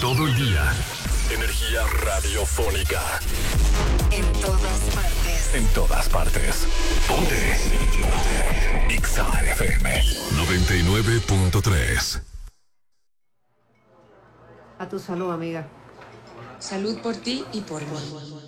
todo el día. Energía radiofónica. En todas partes. En todas partes. Ponte. Exa FM 99.3. A tu salud, amiga. Salud por ti y por mí.